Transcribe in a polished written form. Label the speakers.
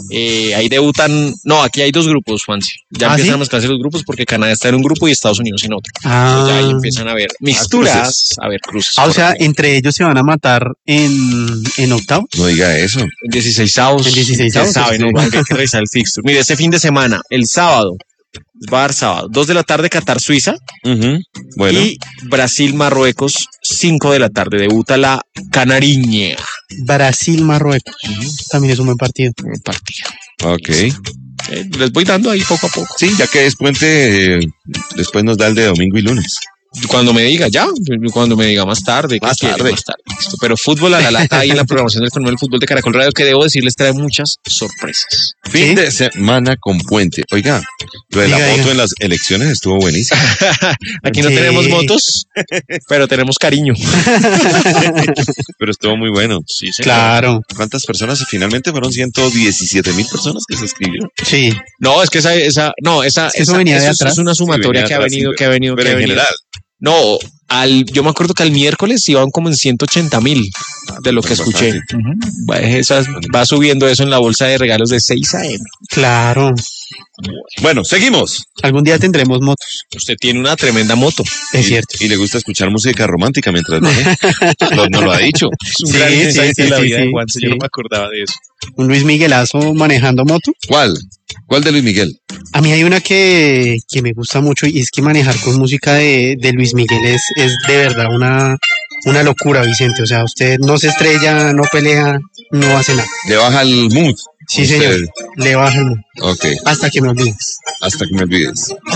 Speaker 1: Ahí debutan, no, aquí hay dos grupos, Juanse. Ya empiezan a mezclarse los grupos porque Canadá está en un grupo y Estados Unidos en otro. Entonces ya ahí empiezan a ver mixturas, a ver cruces.
Speaker 2: O sea, entre ellos se van a matar en octavos.
Speaker 3: No diga eso.
Speaker 1: En 16avos.
Speaker 2: En 16avos.
Speaker 1: Ya saben, ¿no? Hay que revisar el fixture. Mire, este fin de semana, el sábado, va a dar sábado, 2 de la tarde, Qatar, Suiza.
Speaker 3: Bueno.
Speaker 1: Y Brasil, Marruecos, 5 de la tarde. Debuta la Canariña.
Speaker 2: Brasil, Marruecos. También es un buen partido.
Speaker 1: Un partido.
Speaker 3: Ok.
Speaker 1: Les voy dando ahí poco a poco.
Speaker 3: Sí, ya que es puente, después nos da el de domingo y lunes.
Speaker 1: Cuando me diga, cuando me diga más tarde.
Speaker 3: Más tarde.
Speaker 1: Listo. Pero fútbol a la lata ahí en la programación del Fenómeno del Fútbol de Caracol Radio, que debo decirles trae muchas sorpresas.
Speaker 3: Fin de semana con puente. Oiga, lo de la moto en las elecciones estuvo buenísimo.
Speaker 1: Aquí no tenemos motos, pero tenemos cariño.
Speaker 3: Pero estuvo muy bueno.
Speaker 1: Sí, señor.
Speaker 2: Claro.
Speaker 3: ¿Cuántas personas? Finalmente fueron 117,000 personas que se escribieron.
Speaker 2: Sí.
Speaker 1: No, es que esa
Speaker 2: venía de atrás.
Speaker 1: Es una sumatoria que ha venido.
Speaker 3: Pero en general.
Speaker 1: No, yo me acuerdo que al miércoles iban como en 180,000 de lo que escuché. Va subiendo eso en la bolsa de regalos de 6 a.m.
Speaker 2: Claro.
Speaker 3: Bueno, seguimos.
Speaker 2: Algún día tendremos motos.
Speaker 1: Usted tiene una tremenda moto.
Speaker 2: Es cierto.
Speaker 3: Y le gusta escuchar música romántica mientras maneja. No lo ha dicho.
Speaker 1: Es un gran insight en la vida de Juanse. Yo no me acordaba de eso.
Speaker 2: Un Luis Miguelazo manejando moto.
Speaker 3: ¿Cuál de Luis Miguel?
Speaker 2: A mí hay una que me gusta mucho y es que manejar con música de Luis Miguel es de verdad una locura, Vicente. O sea, usted no se estrella, no pelea, no hace nada.
Speaker 3: Le baja el mood.
Speaker 2: Sí, señor. Le baja el mood.
Speaker 3: Ok.
Speaker 2: Hasta que me olvides.
Speaker 3: Hasta que me olvides.